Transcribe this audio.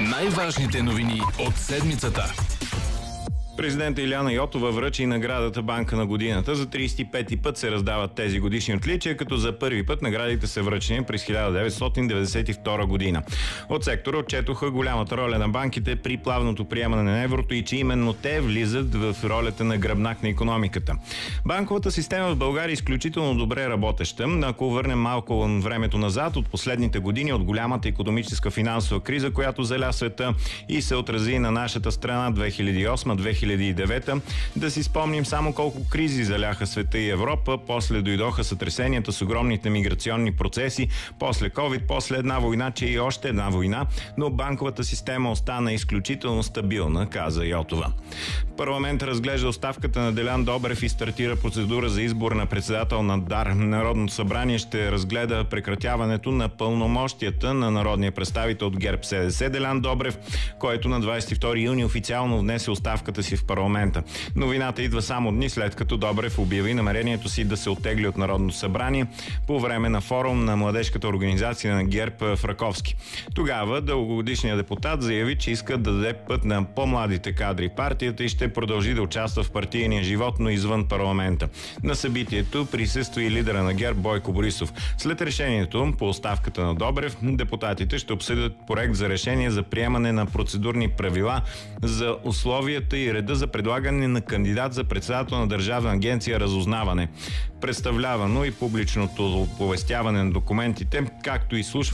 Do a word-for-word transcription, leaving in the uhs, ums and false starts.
Най-важните новини от седмицата. Президент Илияна Йотова връчи наградата Банка на годината. За тридесет и пети път се раздават тези годишни отличия, като за първи път наградите са връчени през хиляда деветстотин деветдесет и втора година. От сектора отчетоха голямата роля на банките при плавното приемане на еврото и че именно те влизат в ролята на гръбнак на икономиката. Банковата система в България е изключително добре работеща. Ако върнем малко времето назад, от последните години, от голямата икономическа финансова криза, която заля света и се отрази на нашата страна две хиляди и осма - две хиляди и девета, да си спомним само колко кризи заляха света и Европа, после дойдоха сътресенията с огромните миграционни процеси, после ковид, после една война, че и още една война, но банковата система остана изключително стабилна, каза Йотова. Парламент разглежда оставката на Делян Добрев и стартира процедура за избор на председател на ДАР. Народното събрание ще разгледа прекратяването на пълномощията на народния представител от ГЕРБ-СДС Делян Добрев, който на двадесет и втори юни официално внесе оставката си в парламента. Новината идва само дни след като Добрев обяви намерението си да се оттегли от Народното събрание по време на форум на младежката организация на ГЕРБ в Раковски. Тогава дългогодишният депутат заяви, че иска да даде път на по-младите кадри партията и ще продължи да участва в партийния живот, но извън парламента. На събитието присъства и лидера на ГЕРБ Бойко Борисов. След решението по оставката на Добрев, депутатите ще обсъдят проект за решение за приемане на процедурни правила за условията и реда за предлагане на кандидат за председател на Държавна агенция разузнаване. Представлявано и публичното оповестяване на документите, както и изслушване